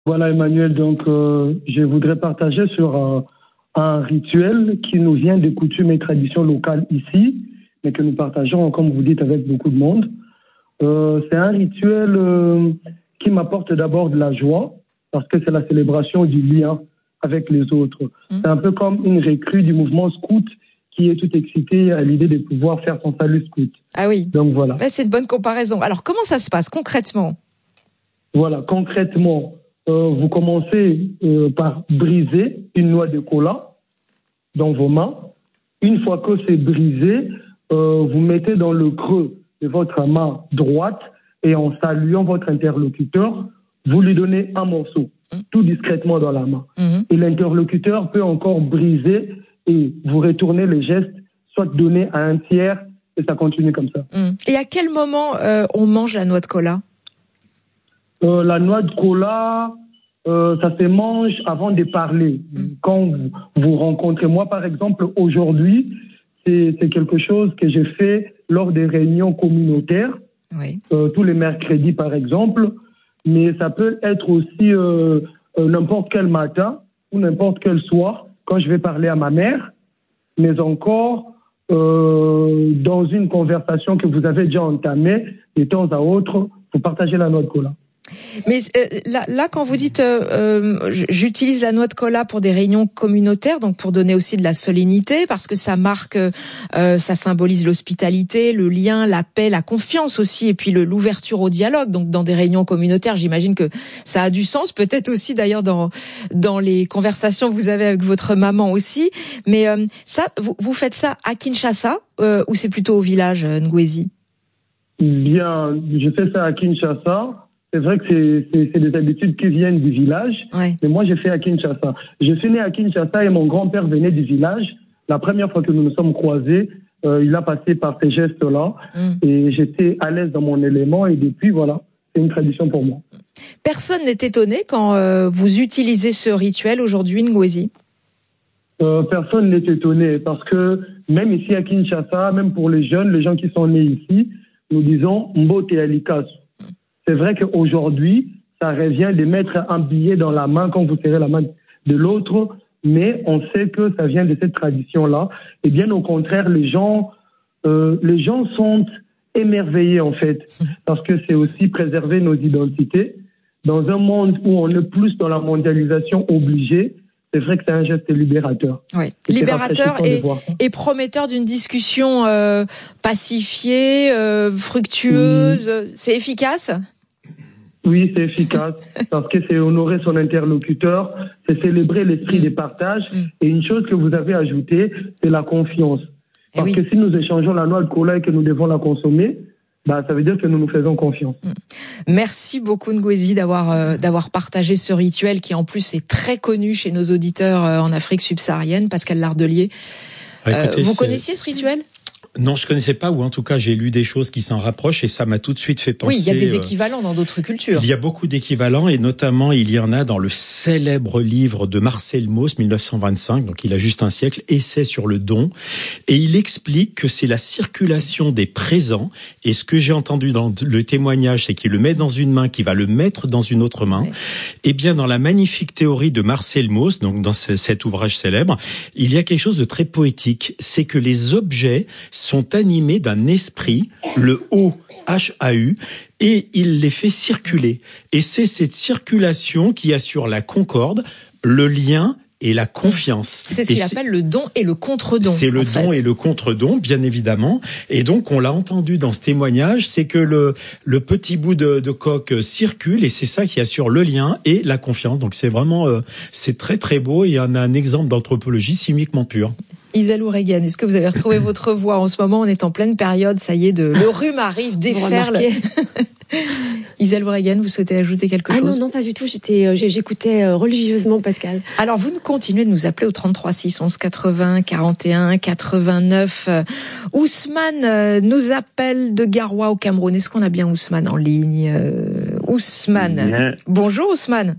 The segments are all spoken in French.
Voilà Emmanuel, donc je voudrais partager sur un rituel qui nous vient des coutumes et traditions locales ici, mais que nous partageons, comme vous dites, avec beaucoup de monde. C'est un rituel qui m'apporte d'abord de la joie, parce que c'est la célébration du lien avec les autres. C'est un peu comme une recrue du mouvement scout qui est tout excitée à l'idée de pouvoir faire son salut scout. Ah oui, donc voilà. Ouais, c'est une bonne comparaison. Alors comment ça se passe concrètement? Voilà, concrètement, vous commencez par briser une noix de cola dans vos mains. Une fois que c'est brisé, vous mettez dans le creux de votre main droite et en saluant votre interlocuteur, vous lui donnez un morceau, tout discrètement dans la main. Et l'interlocuteur peut encore briser et vous retournez le geste, soit donner à un tiers, et ça continue comme ça. Et à quel moment on mange la noix de cola? La noix de cola, ça se mange avant de parler. Quand vous rencontrez, moi par exemple, aujourd'hui, c'est quelque chose que j'ai fait lors des réunions communautaires, tous les mercredis par exemple, mais ça peut être aussi n'importe quel matin ou n'importe quel soir, quand je vais parler à ma mère, mais encore dans une conversation que vous avez déjà entamée, de temps à autre, vous partagez la noix de cola. Mais là, quand vous dites j'utilise la noix de cola pour des réunions communautaires, donc pour donner aussi de la solennité, parce que ça marque, ça symbolise l'hospitalité, le lien, la paix, la confiance aussi, et puis l'ouverture au dialogue. Donc dans des réunions communautaires, j'imagine que ça a du sens, peut-être aussi d'ailleurs dans les conversations que vous avez avec votre maman aussi. Mais ça, vous faites ça à Kinshasa ou c'est plutôt au village Ngwezi? Bien, je fais ça à Kinshasa. C'est vrai que c'est des habitudes qui viennent du village, mais moi j'ai fait à Kinshasa. Je suis né à Kinshasa et mon grand-père venait du village. La première fois que nous nous sommes croisés, il a passé par ces gestes-là et j'étais à l'aise dans mon élément et depuis, voilà, c'est une tradition pour moi. Personne n'est étonné quand vous utilisez ce rituel aujourd'hui, Ngwezi? Personne n'est étonné parce que même ici à Kinshasa, même pour les jeunes, les gens qui sont nés ici, nous disons Mbote Alikasu. C'est vrai qu'aujourd'hui, ça revient de mettre un billet dans la main quand vous serrez la main de l'autre, mais on sait que ça vient de cette tradition-là. Et bien au contraire, les gens sont émerveillés en fait, parce que c'est aussi préserver nos identités. Dans un monde où on est plus dans la mondialisation obligée, c'est vrai que c'est un geste libérateur. Oui, libérateur et prometteur d'une discussion pacifiée, fructueuse. C'est efficace? Oui, c'est efficace parce que c'est honorer son interlocuteur, c'est célébrer l'esprit des partages. Et une chose que vous avez ajoutée, c'est la confiance. Parce que si nous échangeons la noix de cola et que nous devons la consommer, ça veut dire que nous nous faisons confiance. Merci beaucoup Ngwezi d'avoir partagé ce rituel qui en plus est très connu chez nos auditeurs en Afrique subsaharienne. Pascal Lardelier, vous connaissiez ce rituel? Non, je connaissais pas, ou en tout cas j'ai lu des choses qui s'en rapprochent et ça m'a tout de suite fait penser. Oui, il y a des équivalents dans d'autres cultures. Il y a beaucoup d'équivalents et notamment il y en a dans le célèbre livre de Marcel Mauss, 1925, donc il a juste un siècle, Essai sur le don, et il explique que c'est la circulation des présents, et ce que j'ai entendu dans le témoignage, c'est qu'il le met dans une main, qu'il va le mettre dans une autre main. Et bien dans la magnifique théorie de Marcel Mauss, donc dans cet ouvrage célèbre, il y a quelque chose de très poétique, c'est que les objets sont animés d'un esprit, le O-H-A-U, et il les fait circuler. Et c'est cette circulation qui assure la concorde, le lien et la confiance. C'est ce qu'il appelle le don et le contre-don. C'est le don et le contre-don, bien évidemment. Et donc, on l'a entendu dans ce témoignage, c'est que le petit bout de coque circule et c'est ça qui assure le lien et la confiance. Donc, c'est vraiment, c'est très, très beau et on a un exemple d'anthropologie chimiquement pure. Isalou Regan, est-ce que vous avez retrouvé votre voix en ce moment? On est en pleine période, ça y est, le rhume arrive, déferle. Isalou Regan, vous souhaitez ajouter quelque chose? Non, pas du tout. J'écoutais religieusement Pascal. Alors, vous continuez de nous appeler au 33 6 11 80 41 89. Ousmane nous appelle de Garoua au Cameroun. Est-ce qu'on a bien Ousmane en ligne? Ousmane. Bien. Bonjour Ousmane.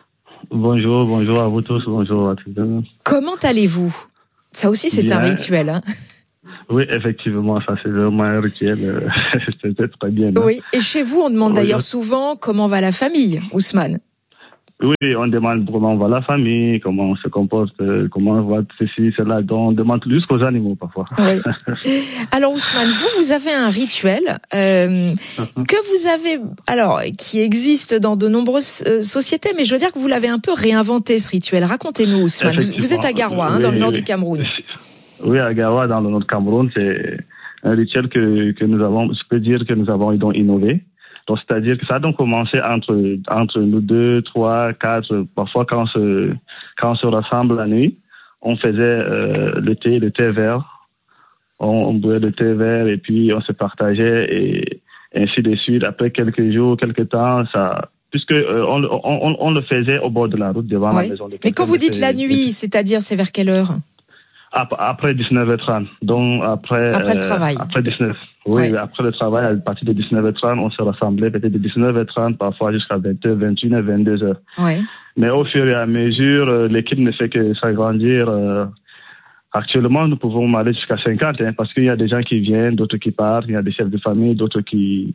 Bonjour à vous tous, bonjour à tous. Comment allez-vous? Ça aussi, c'est un rituel, hein? Oui, effectivement, ça c'est vraiment un rituel. C'est très bien. Hein? Oui, et chez vous, on demande d'ailleurs souvent comment va la famille, Ousmane. Oui, on demande comment va la famille, comment on se comporte, comment on voit ceci, cela. Donc, on demande jusqu'aux animaux parfois. Oui. Alors Ousmane, vous avez un rituel que vous avez, alors qui existe dans de nombreuses sociétés, mais je veux dire que vous l'avez un peu réinventé ce rituel. Racontez-nous Ousmane. Vous êtes à Garoua, dans le nord du Cameroun. Oui, à Garoua, dans le nord du Cameroun, c'est un rituel que nous avons, je peux dire que nous avons innové. Donc, c'est-à-dire que ça a donc commencé entre nous 2, 3, 4, parfois quand on se rassemble la nuit, on faisait le thé vert, on buvait le thé vert et puis on se partageait et ainsi de suite. Après quelques jours, quelques temps, ça, puisque on le faisait au bord de la route devant la maison de quelqu'un. Mais quand vous dites la nuit, c'est-à-dire c'est vers quelle heure? Après 19h30. Donc après le travail. Après 19. Oui, après le travail, à partir de 19h30, on se rassemblait peut-être de 19h30 parfois jusqu'à 20h, 21h, 22h. Oui. Mais au fur et à mesure, l'équipe ne fait que s'agrandir. Actuellement, nous pouvons aller jusqu'à 50, parce qu'il y a des gens qui viennent, d'autres qui partent, il y a des chefs de famille, d'autres qui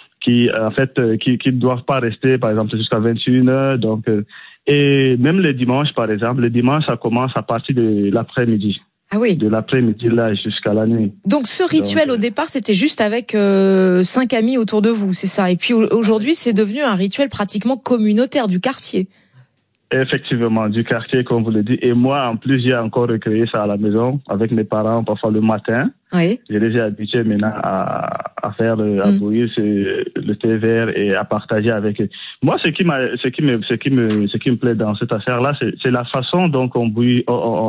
ne doivent pas rester, par exemple, jusqu'à 21h. Donc, et même le dimanche, par exemple, le dimanche, ça commence à partir de l'après-midi. Ah oui. De l'après-midi là jusqu'à la nuit. Donc ce rituel au départ, c'était juste avec 5 amis autour de vous, c'est ça. Et puis aujourd'hui, c'est devenu un rituel pratiquement communautaire du quartier. Effectivement, du quartier, comme vous le dites. Et moi, en plus, j'ai encore recréé ça à la maison avec mes parents, parfois le matin. Oui. Je les ai habitués maintenant à faire, à bouillir le thé vert et à partager avec eux. Moi, ce qui me plaît dans cette affaire-là, c'est la façon dont on bouille,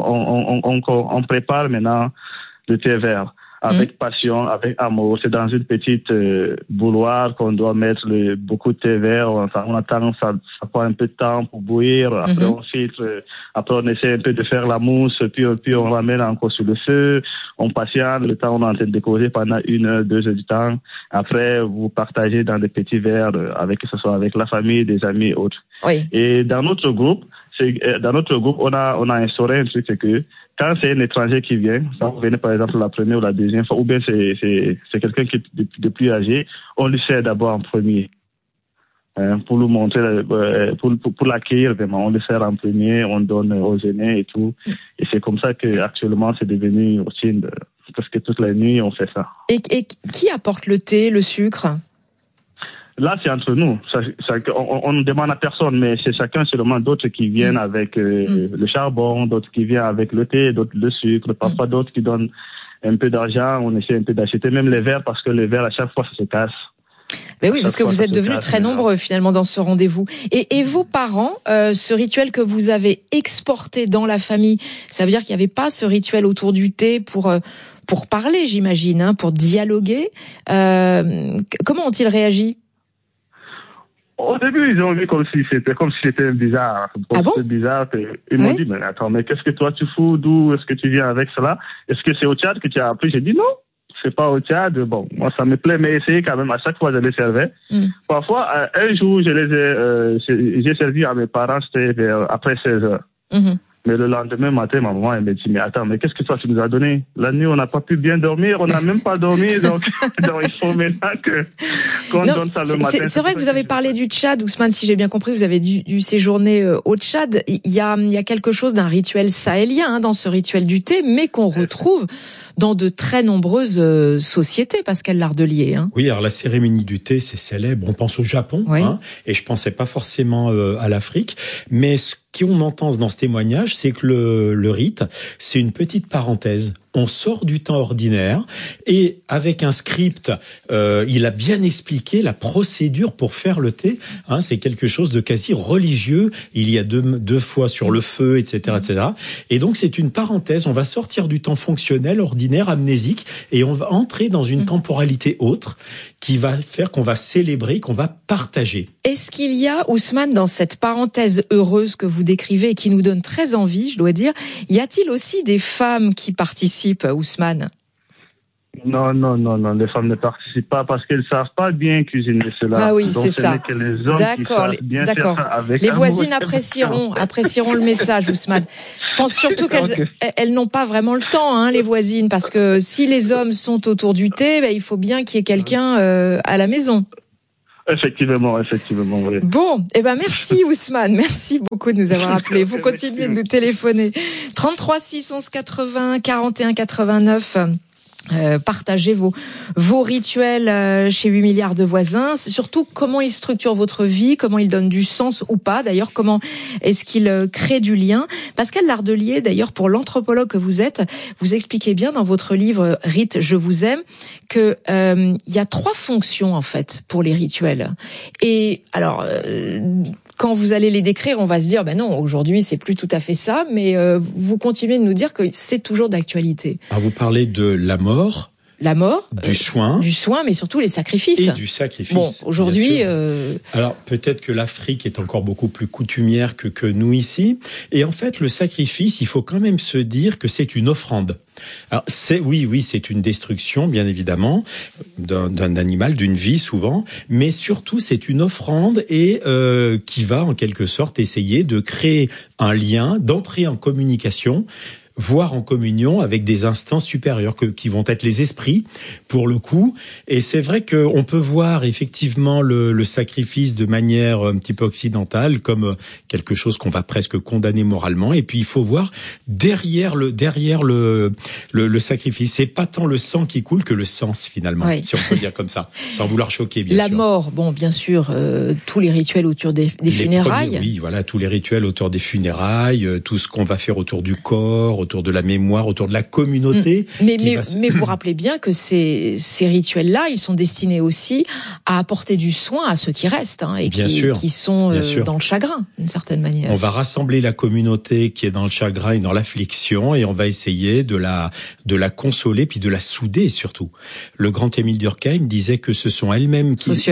on prépare maintenant le thé vert. Avec passion, avec amour. C'est dans une petite bouilloire qu'on doit mettre beaucoup de thé vert. Enfin, on attend, ça prend un peu de temps pour bouillir. Après, on filtre. Après, on essaie un peu de faire la mousse. Puis on ramène encore sur le feu. On patiente. Le temps, on est en train de décorer pendant 1 heure, 2 heures du temps. Après, vous partagez dans des petits verres, que ce soit avec la famille, des amis, autres. Oui. Et dans notre groupe, on a instauré un truc, c'est que quand c'est un étranger qui vient, quand vous venez par exemple la première ou la deuxième fois, ou bien c'est quelqu'un qui est de plus âgé, on lui sert d'abord en premier. Pour lui montrer, pour l'accueillir vraiment, on le sert en premier, on donne aux aînés et tout. Et c'est comme ça que actuellement c'est devenu aussi parce que toute la nuit on fait ça. Et qui apporte le thé, le sucre? Là, c'est entre nous. On ne demande à personne, mais c'est chacun seulement. D'autres qui viennent avec le charbon, d'autres qui viennent avec le thé, d'autres le sucre, parfois d'autres qui donnent un peu d'argent. On essaie un peu d'acheter même les verres parce que les verres, à chaque fois, ça se casse. Mais oui, parce que vous êtes devenus très nombreux finalement dans ce rendez-vous. Et vos parents, ce rituel que vous avez exporté dans la famille, ça veut dire qu'il n'y avait pas ce rituel autour du thé pour parler, j'imagine, pour dialoguer. Comment ont-ils réagi? Au début, ils ont vu comme si c'était bizarre. Ah bon? C'était bizarre. Ils m'ont dit, mais attends, mais qu'est-ce que toi tu fous? D'où est-ce que tu viens avec cela? Est-ce que c'est au Tchad que tu as appris? J'ai dit non, c'est pas au Tchad. Bon, moi ça me plaît, mais essayez quand même. À chaque fois, je les servais. Parfois, un jour, j'ai servi à mes parents, c'était après 16 heures. Mais le lendemain matin, ma maman, elle me dit, mais attends, mais qu'est-ce que toi, tu nous as donné? La nuit, on n'a pas pu bien dormir, on n'a même pas dormi, donc il faut maintenant qu'on donne ça le matin. C'est vrai que vous avez parlé du Tchad, Ousmane, si j'ai bien compris, vous avez dû séjourner au Tchad. Il y a quelque chose d'un rituel sahélien, dans ce rituel du thé, mais qu'on retrouve dans de très nombreuses sociétés, Pascal Lardelier. Oui, alors la cérémonie du thé, c'est célèbre. On pense au Japon, et je pensais pas forcément à l'Afrique, mais ce qu'on entend dans ce témoignage, c'est que le rite, c'est une petite parenthèse. On sort du temps ordinaire et avec un script, il a bien expliqué la procédure pour faire le thé. C'est quelque chose de quasi religieux. Il y a deux fois sur le feu, etc., etc. Et donc c'est une parenthèse. On va sortir du temps fonctionnel, ordinaire, amnésique, et on va entrer dans une temporalité autre qui va faire qu'on va célébrer, qu'on va partager. Est-ce qu'il y a, Ousmane, dans cette parenthèse heureuse que vous décrivez et qui nous donne très envie, je dois dire, y a-t-il aussi des femmes qui participent, Ousmane? Non, les femmes ne participent pas parce qu'elles ne savent pas bien cuisiner cela. Ah oui, donc, c'est ça. Que les hommes qui savent bien faire ça avec les voisines apprécieront le message, Ousmane. Je pense surtout qu'elles n'ont pas vraiment le temps, les voisines, parce que si les hommes sont autour du thé, il faut bien qu'il y ait quelqu'un à la maison. Effectivement, oui. Bon, merci Ousmane, merci beaucoup de nous avoir appelés. Vous continuez de nous téléphoner. 33 6 11 80 41 89. Partagez vos rituels chez 8 milliards de voisins. C'est surtout comment ils structurent votre vie, comment ils donnent du sens ou pas. D'ailleurs, comment est-ce qu'ils créent du lien. Pascal Lardelier, d'ailleurs, pour l'anthropologue que vous êtes, vous expliquez bien dans votre livre Rite, je vous aime, que il y a 3 fonctions en fait pour les rituels. Et alors quand vous allez les décrire, on va se dire, non, aujourd'hui, c'est plus tout à fait ça, mais vous continuez de nous dire que c'est toujours d'actualité. Alors, vous parlez de la mort, du soin, mais surtout les sacrifices. Et du sacrifice. Bon, aujourd'hui. Alors peut-être que l'Afrique est encore beaucoup plus coutumière que nous ici. Et en fait, le sacrifice, il faut quand même se dire que c'est une offrande. Alors c'est une destruction, bien évidemment, d'un animal, d'une vie souvent, mais surtout c'est une offrande et qui va en quelque sorte essayer de créer un lien, d'entrer en communication, voire en communion avec des instances supérieures qui vont être les esprits pour le coup. Et c'est vrai qu'on peut voir effectivement le sacrifice de manière un petit peu occidentale comme quelque chose qu'on va presque condamner moralement. Et puis il faut voir derrière le sacrifice, c'est pas tant le sang qui coule que le sens finalement, si on peut dire comme ça, sans vouloir choquer bien sûr. La mort, bien sûr, tous les rituels autour des funérailles. Oui, voilà, tous les rituels autour des funérailles, tout ce qu'on va faire autour du corps, autour de la mémoire, autour de la communauté. Mais vous rappelez bien que ces rituels-là, ils sont destinés aussi à apporter du soin à ceux qui restent et qui sont dans le chagrin, d'une certaine manière. On va rassembler la communauté qui est dans le chagrin et dans l'affliction et on va essayer de la consoler puis de la souder surtout. Le grand Émile Durkheim disait que ce sont elles-mêmes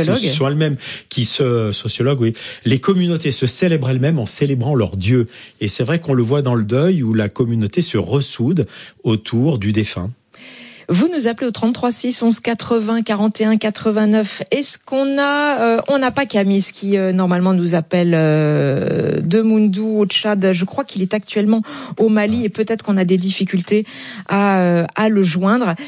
sociologue, oui. Les communautés se célèbrent elles-mêmes en célébrant leur Dieu. Et c'est vrai qu'on le voit dans le deuil où la communauté se ressoude autour du défunt. Vous nous appelez au 33 6 11 80 41 89. Est-ce qu'on a on n'a pas Camis qui normalement nous appelle de Moundou au Tchad. Je crois qu'il est actuellement au Mali et peut-être qu'on a des difficultés à le joindre.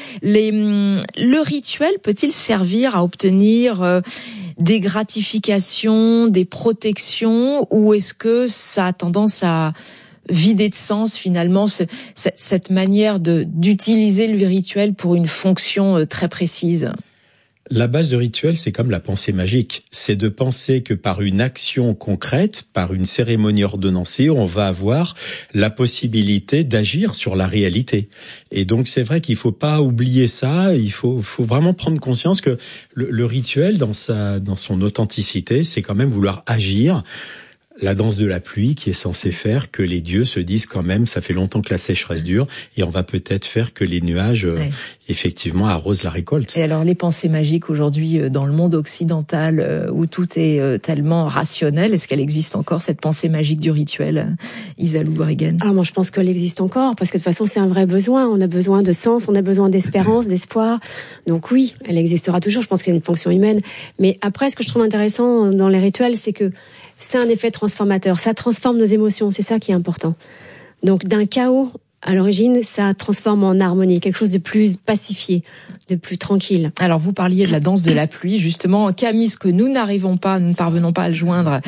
Le rituel peut-il servir à obtenir des gratifications, des protections, ou est-ce que ça a tendance à vider de sens finalement cette manière d'utiliser le rituel pour une fonction très précise? La base de rituel, c'est comme la pensée magique. C'est de penser que par une action concrète, par une cérémonie ordonnancée, on va avoir la possibilité d'agir sur la réalité. Et donc, c'est vrai qu'il faut pas oublier ça. Il faut vraiment prendre conscience que le rituel, dans son authenticité, c'est quand même vouloir agir. La danse de la pluie qui est censée faire que les dieux se disent quand même, ça fait longtemps que la sécheresse dure et on va peut-être faire que les nuages effectivement arrosent la récolte. Et alors les pensées magiques aujourd'hui dans le monde occidental où tout est tellement rationnel, est-ce qu'elle existe encore cette pensée magique du rituel, Isalou Borrigen? Alors moi je pense qu'elle existe encore parce que de toute façon c'est un vrai besoin. On a besoin de sens, on a besoin d'espérance, d'espoir. Donc oui, elle existera toujours. Je pense qu'il y a une fonction humaine. Mais après, ce que je trouve intéressant dans les rituels, c'est que c'est un effet transformateur. Ça transforme nos émotions. C'est ça qui est important. Donc, d'un chaos, à l'origine, ça transforme en harmonie, quelque chose de plus pacifié, de plus tranquille. Alors, vous parliez de la danse de la pluie, justement. Camis, que nous ne parvenons pas à le joindre,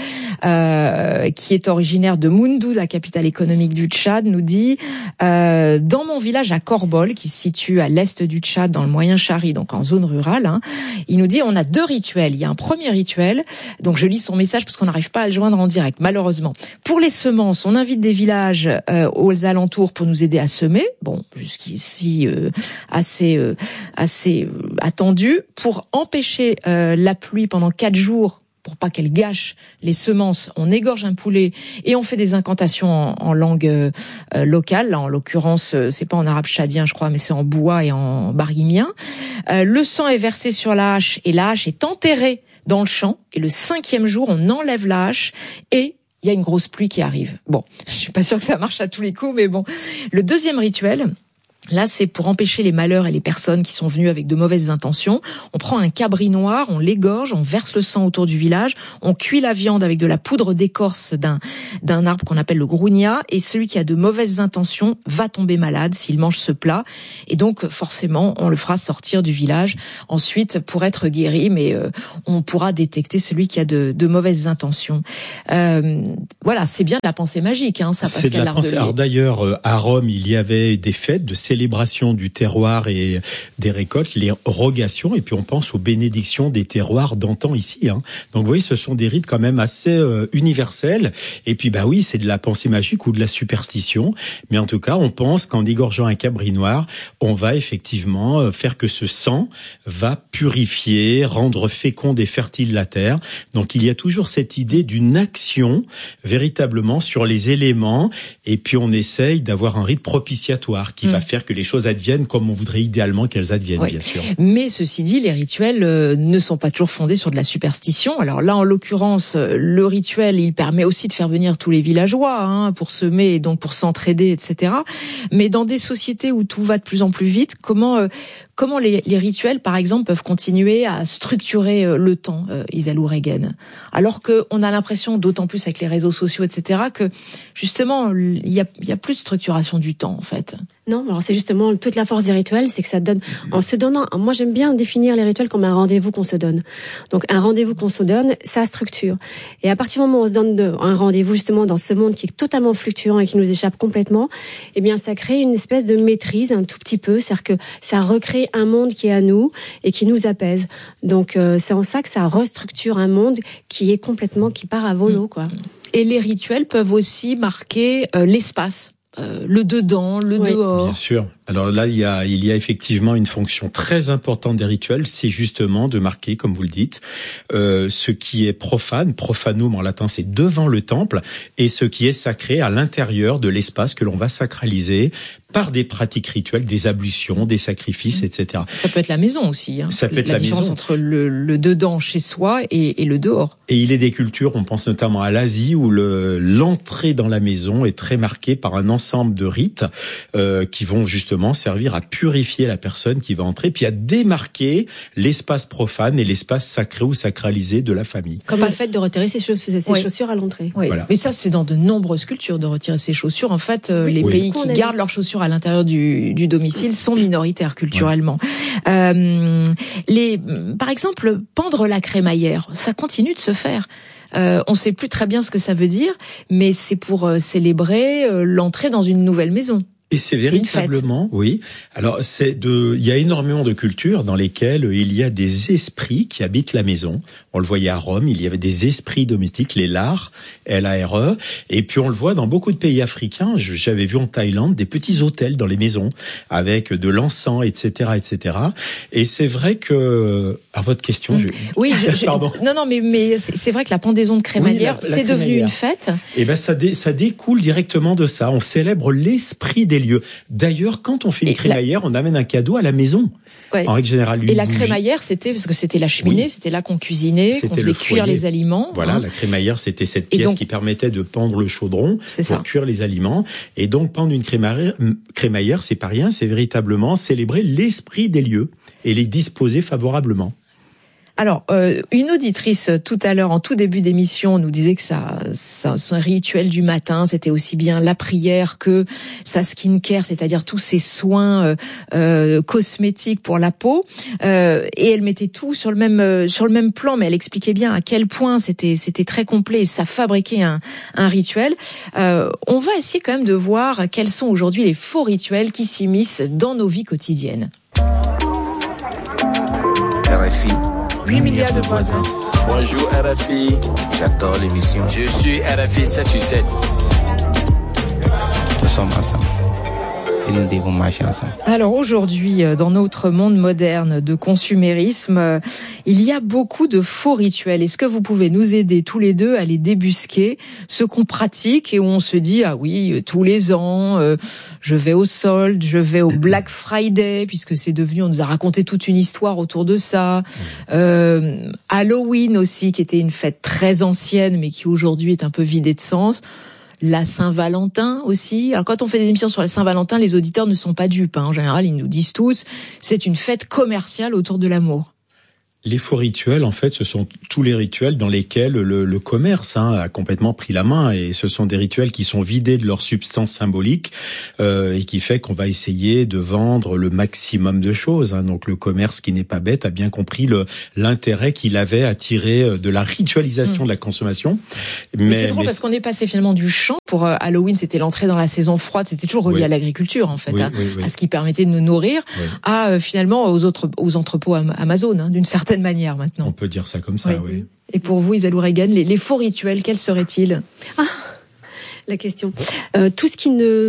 qui est originaire de Moundou, la capitale économique du Tchad, nous dit dans mon village à Korbol, qui se situe à l'est du Tchad, dans le Moyen Chari, donc en zone rurale, il nous dit on a 2 rituels. Il y a un premier rituel, donc je lis son message parce qu'on n'arrive pas à le joindre en direct, malheureusement. Pour les semences, on invite des villages aux alentours pour nous aider à semer. Bon, jusqu'ici assez attendu. Pour empêcher la pluie pendant 4 jours, pour pas qu'elle gâche les semences, on égorge un poulet et on fait des incantations en langue locale. Là, en l'occurrence, c'est pas en arabe tchadien, je crois, mais c'est en boua et en barguimien. Le sang est versé sur la hache et la hache est enterrée dans le champ. Et le 5e jour, on enlève la hache et il y a une grosse pluie qui arrive. Bon, je suis pas sûre que ça marche à tous les coups, mais bon. Le deuxième rituel, Là, c'est pour empêcher les malheurs et les personnes qui sont venues avec de mauvaises intentions. On prend un cabri noir, on l'égorge, on verse le sang autour du village, on cuit la viande avec de la poudre d'écorce d'un arbre qu'on appelle le grounia, et celui qui a de mauvaises intentions va tomber malade s'il mange ce plat. Et donc, forcément, on le fera sortir du village ensuite pour être guéri, mais on pourra détecter celui qui a de mauvaises intentions. Voilà, c'est bien de la pensée magique, hein, ça, Pascal Lardelier. Alors d'ailleurs, à Rome, il y avait des fêtes de célébration du terroir et des récoltes, les rogations, et puis on pense aux bénédictions des terroirs d'antan ici. Hein. Donc vous voyez, ce sont des rites quand même assez universels. Et puis bah oui, c'est de la pensée magique ou de la superstition. Mais en tout cas, on pense qu'en égorgeant un cabri noir, on va effectivement faire que ce sang va purifier, rendre féconde et fertile la terre. Donc il y a toujours cette idée d'une action véritablement sur les éléments. Et puis on essaye d'avoir un rite propitiatoire qui va faire que les choses adviennent comme on voudrait idéalement qu'elles adviennent, bien sûr. Mais ceci dit, les rituels ne sont pas toujours fondés sur de la superstition. Alors là, en l'occurrence, le rituel, il permet aussi de faire venir tous les villageois, hein, pour semer et donc pour s'entraider, etc. Mais dans des sociétés où tout va de plus en plus vite, comment les rituels, par exemple, peuvent continuer à structurer le temps, Isalou Regen, alors qu'on a l'impression, d'autant plus avec les réseaux sociaux, etc., que justement, il y a plus de structuration du temps, en fait. Non, alors c'est justement toute la force des rituels, c'est que ça donne, en se donnant, moi j'aime bien définir les rituels comme un rendez-vous qu'on se donne. Donc un rendez-vous qu'on se donne, ça structure. Et à partir du moment où on se donne un rendez-vous justement dans ce monde qui est totalement fluctuant et qui nous échappe complètement, eh bien ça crée une espèce de maîtrise un tout petit peu, c'est-à-dire que ça recrée un monde qui est à nous et qui nous apaise. Donc c'est en ça que ça restructure un monde qui est complètement, qui part à volo, quoi. Et les rituels peuvent aussi marquer l'espace. Le dedans, le dehors. Bien sûr. Alors là, il y a effectivement une fonction très importante des rituels, c'est justement de marquer, comme vous le dites, ce qui est profane, profanum en latin, c'est devant le temple, et ce qui est sacré à l'intérieur de l'espace que l'on va sacraliser par des pratiques rituelles, des ablutions, des sacrifices, etc. Ça peut être la maison aussi. Hein. Ça peut être la différence maison. Entre le dedans chez soi et le dehors. Et il est des cultures, on pense notamment à l'Asie, où l'entrée dans la maison est très marquée par un ensemble de rites qui vont justement servir à purifier la personne qui va entrer, puis à démarquer l'espace profane et l'espace sacré ou sacralisé de la famille. Comme le fait de retirer ses chaussures à l'entrée. Oui. Voilà. Mais ça, c'est dans de nombreuses cultures de retirer ses chaussures. En fait, les pays qui gardent leurs chaussures à l'intérieur du domicile sont minoritaires culturellement. Par exemple, pendre la crémaillère, ça continue de se faire. On sait plus très bien ce que ça veut dire, mais c'est pour célébrer l'entrée dans une nouvelle maison. Et c'est véritablement, oui. Alors il y a énormément de cultures dans lesquelles il y a des esprits qui habitent la maison. On le voyait à Rome, il y avait des esprits domestiques, les Lare, L-A-R-E. Et puis on le voit dans beaucoup de pays africains. J'avais vu en Thaïlande des petits hôtels dans les maisons avec de l'encens, etc., etc. Et c'est vrai que, à votre question, pardon. Non, mais c'est vrai que la pendaison de crémaillère, c'est devenu une fête. Et ben ça découle directement de ça. On célèbre l'esprit des lieux. D'ailleurs, quand on fait une crémaillère, on amène un cadeau à la maison. Ouais. En règle générale. Et la crémaillère, c'était parce que c'était la cheminée, c'était là qu'on cuisinait, qu'on faisait cuire les aliments. Voilà, la crémaillère, c'était cette pièce qui permettait de pendre le chaudron pour cuire les aliments. Et donc, pendre une crémaillère, c'est pas rien, c'est véritablement célébrer l'esprit des lieux et les disposer favorablement. Alors, une auditrice tout à l'heure, en tout début d'émission, nous disait que son rituel du matin, c'était aussi bien la prière que sa skincare, c'est-à-dire tous ses soins cosmétiques pour la peau. Et elle mettait tout sur le même plan, mais elle expliquait bien à quel point c'était très complet et ça fabriquait un rituel. On va essayer quand même de voir quels sont aujourd'hui les faux rituels qui s'immiscent dans nos vies quotidiennes. RFI. 8 milliards de voisins. Bonjour RFI. J'adore l'émission. Je suis RFI 787. Nous sommes ensemble. Et nous devons marcher ensemble. Alors aujourd'hui, dans notre monde moderne de consumérisme, il y a beaucoup de faux rituels. Est-ce que vous pouvez nous aider tous les deux à les débusquer, ceux qu'on pratique et où on se dit, ah oui, tous les ans, je vais au solde, je vais au Black Friday, puisque c'est devenu, on nous a raconté toute une histoire autour de ça. Halloween aussi, qui était une fête très ancienne, mais qui aujourd'hui est un peu vidée de sens. La Saint-Valentin aussi. Alors quand on fait des émissions sur la Saint-Valentin, les auditeurs ne sont pas dupes. En général, ils nous disent tous, c'est une fête commerciale autour de l'amour. Les faux rituels, en fait, ce sont tous les rituels dans lesquels le commerce a complètement pris la main, et ce sont des rituels qui sont vidés de leur substance symbolique et qui fait qu'on va essayer de vendre le maximum de choses. Donc le commerce, qui n'est pas bête, a bien compris l'intérêt qu'il avait à tirer de la ritualisation de la consommation. Mais c'est drôle parce qu'on est passé finalement du champ. Pour Halloween, c'était l'entrée dans la saison froide, c'était toujours relié à l'agriculture en fait, à ce qui permettait de nous nourrir, à finalement aux entrepôts Amazon, d'une certaine manière maintenant. On peut dire ça comme ça, oui. Et pour vous, Isalou Regan, les faux rituels, quels seraient-ils ? La question. Tout ce qui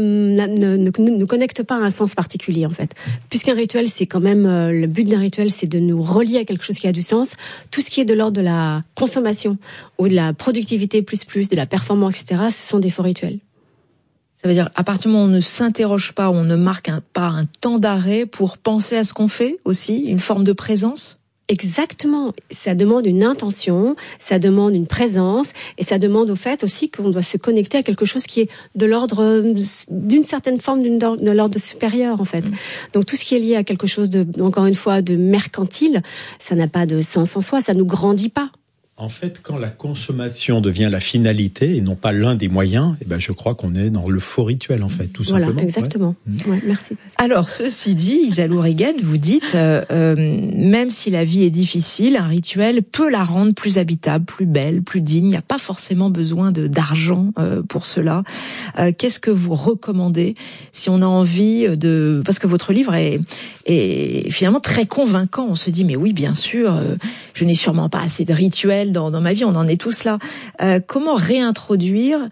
ne connecte pas à un sens particulier, en fait. Puisqu'un rituel, c'est quand même le but d'un rituel, c'est de nous relier à quelque chose qui a du sens. Tout ce qui est de l'ordre de la consommation ou de la productivité plus, de la performance, etc., ce sont des faux rituels. Ça veut dire, à partir du moment où on ne s'interroge pas, on ne marque pas un temps d'arrêt pour penser à ce qu'on fait aussi, une forme de présence ? Exactement. Ça demande une intention, ça demande une présence, et ça demande au fait aussi qu'on doit se connecter à quelque chose qui est de l'ordre, d'une certaine forme, de l'ordre supérieur, en fait. Donc tout ce qui est lié à quelque chose encore une fois, de mercantile, ça n'a pas de sens en soi, ça nous grandit pas. En fait, quand la consommation devient la finalité et non pas l'un des moyens, je crois qu'on est dans le faux rituel, en fait, tout simplement. Voilà, exactement. Ouais, merci. Alors, ceci dit, Isalou Regan, vous dites, même si la vie est difficile, un rituel peut la rendre plus habitable, plus belle, plus digne. Il n'y a pas forcément besoin d'argent pour cela. Qu'est-ce que vous recommandez si on a envie parce que votre livre est finalement très convaincant. On se dit, mais oui, bien sûr, je n'ai sûrement pas assez de rituels dans ma vie, on en est tous là. Comment réintroduire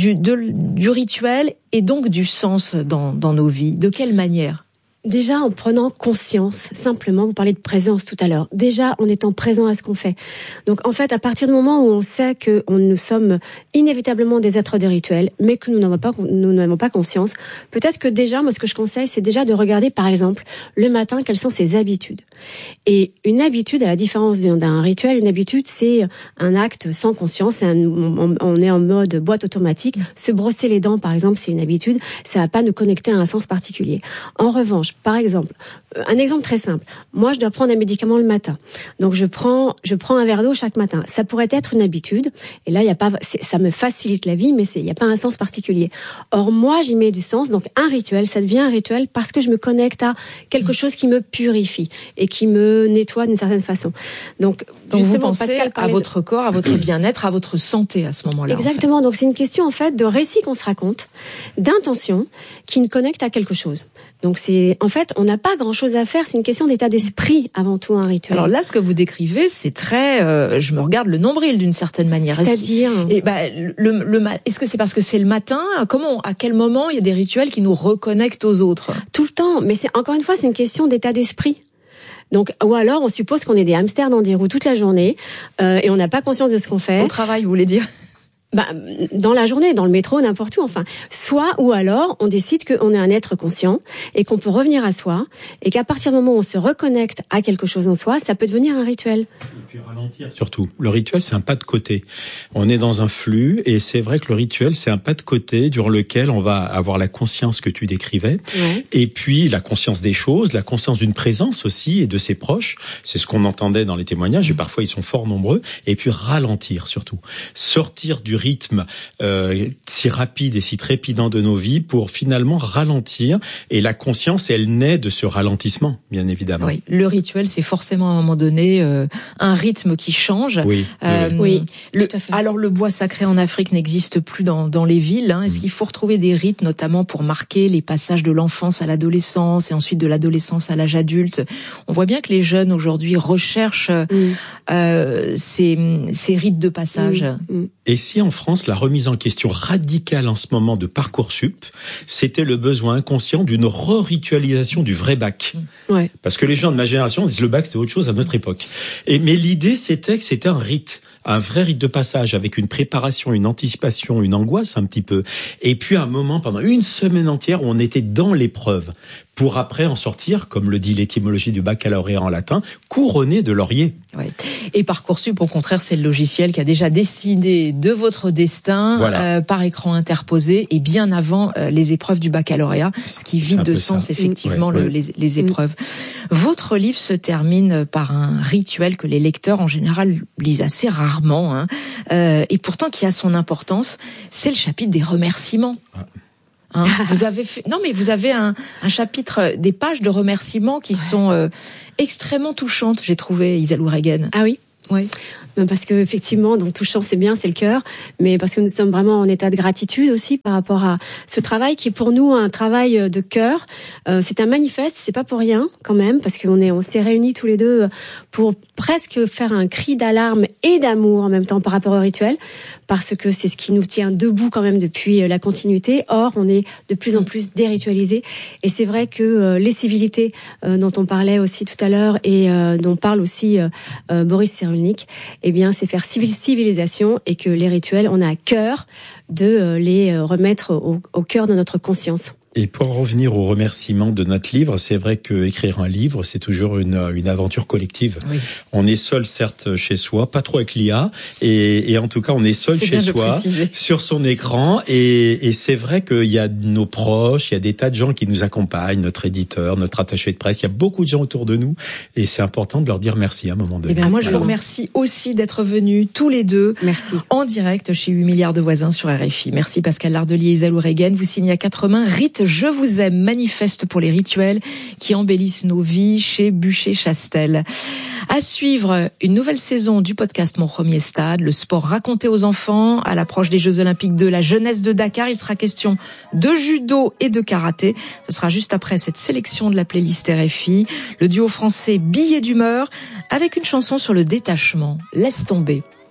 du rituel et donc du sens dans nos vies ? De quelle manière ? Déjà en prenant conscience, simplement, vous parlez de présence tout à l'heure, déjà en étant présent à ce qu'on fait. Donc en fait, à partir du moment où on sait que nous sommes inévitablement des êtres des rituels, mais que nous n'avons pas conscience, peut-être que déjà, moi ce que je conseille, c'est déjà de regarder par exemple le matin quelles sont ses habitudes. Et une habitude, à la différence d'un rituel, une habitude c'est un acte sans conscience, on est en mode boîte automatique. Se brosser les dents par exemple, c'est une habitude, ça va pas nous connecter à un sens particulier. En revanche, par exemple, un exemple très simple. Moi, je dois prendre un médicament le matin. Donc, je prends un verre d'eau chaque matin. Ça pourrait être une habitude. Et là, ça me facilite la vie, mais il n'y a pas un sens particulier. Or, moi, j'y mets du sens. Donc, un rituel, ça devient un rituel parce que je me connecte à quelque chose qui me purifie et qui me nettoie d'une certaine façon. Donc vous pensez à votre corps, à votre bien-être, à votre santé à ce moment-là. Exactement. En fait. Donc, c'est une question, en fait, de récit qu'on se raconte, d'intention qui nous connecte à quelque chose. Donc en fait, on n'a pas grand-chose à faire. C'est une question d'état d'esprit avant tout, un rituel. Alors là, ce que vous décrivez, c'est très. Je me regarde le nombril d'une certaine manière. C'est-à-dire. Est-ce que c'est parce que c'est le matin ? À quel moment il y a des rituels qui nous reconnectent aux autres ? Tout le temps. Mais encore une fois, c'est une question d'état d'esprit. Donc, ou alors, on suppose qu'on est des hamsters dans des roues toute la journée et on n'a pas conscience de ce qu'on fait. Au travail, vous voulez dire ? Dans la journée, dans le métro, n'importe où, enfin. Soit, ou alors, on décide qu'on est un être conscient et qu'on peut revenir à soi et qu'à partir du moment où on se reconnecte à quelque chose en soi, ça peut devenir un rituel. Et puis ralentir surtout. Le rituel, c'est un pas de côté. On est dans un flux et c'est vrai que le rituel, c'est un pas de côté durant lequel on va avoir la conscience que tu décrivais. Ouais. Et puis, la conscience des choses, la conscience d'une présence aussi et de ses proches. C'est ce qu'on entendait dans les témoignages et parfois ils sont fort nombreux. Et puis, ralentir surtout. Sortir du rythme si rapide et si trépidant de nos vies pour finalement ralentir. Et la conscience, elle naît de ce ralentissement, bien évidemment. Oui, le rituel, c'est forcément à un moment donné un rythme qui change. Oui, oui, tout à fait. Alors le bois sacré en Afrique n'existe plus dans les villes. Est-ce qu'il faut retrouver des rites, notamment pour marquer les passages de l'enfance à l'adolescence et ensuite de l'adolescence à l'âge adulte ? On voit bien que les jeunes aujourd'hui recherchent ces rites de passage. Et si en France, la remise en question radicale en ce moment de Parcoursup, c'était le besoin inconscient d'une re-ritualisation du vrai bac. Ouais. Parce que les gens de ma génération disent le bac c'était autre chose à notre époque. Mais l'idée c'était que c'était un rite, un vrai rite de passage avec une préparation, une anticipation, une angoisse un petit peu. Et puis un moment pendant une semaine entière où on était dans l'épreuve. pour après en sortir, comme le dit l'étymologie du baccalauréat en latin, couronné de laurier. Oui. Et Parcoursup, au contraire, c'est le logiciel qui a déjà décidé de votre destin par écran interposé et bien avant les épreuves du baccalauréat, ce qui vide de sens effectivement les épreuves. Votre livre se termine par un rituel que les lecteurs en général lisent assez rarement, et pourtant qui a son importance. C'est le chapitre des remerciements. Vous avez un chapitre, des pages de remerciements qui sont extrêmement touchantes, j'ai trouvé, Isalou Regen. Ah oui. Oui. Parce que effectivement, donc touchant, c'est bien, c'est le cœur, mais parce que nous sommes vraiment en état de gratitude aussi par rapport à ce travail qui est pour nous un travail de cœur. C'est un manifeste, c'est pas pour rien quand même, parce on s'est réunis tous les deux pour presque faire un cri d'alarme et d'amour en même temps par rapport au rituel, parce que c'est ce qui nous tient debout quand même depuis la continuité. Or, on est de plus en plus déritualisé, et c'est vrai que les civilités dont on parlait aussi tout à l'heure et dont parle aussi Boris Cyrulnik, eh bien, c'est faire civilisation, et que les rituels, on a à cœur de les remettre au cœur de notre conscience. Et pour en revenir au remerciement de notre livre, c'est vrai que écrire un livre, c'est toujours une aventure collective. Oui. On est seul, certes, chez soi, pas trop avec l'IA, et en tout cas, on est seul chez soi, sur son écran, et c'est vrai qu'il y a nos proches, il y a des tas de gens qui nous accompagnent, notre éditeur, notre attaché de presse, il y a beaucoup de gens autour de nous, et c'est important de leur dire merci à un moment donné. Eh bien, moi, je vous remercie aussi d'être venus tous les deux. Merci. En direct chez 8 milliards de voisins sur RFI. Merci Pascal Lardelier et Isalou Regen. Vous signez à 4 mains Rite Je vous aime, manifeste pour les rituels qui embellissent nos vies chez Bucher-Chastel. À suivre, une nouvelle saison du podcast Mon Premier Stade, le sport raconté aux enfants à l'approche des Jeux Olympiques de la jeunesse de Dakar. Il sera question de judo et de karaté. Ce sera juste après cette sélection de la playlist RFI. Le duo français Billets d'humeur avec une chanson sur le détachement. Laisse tomber.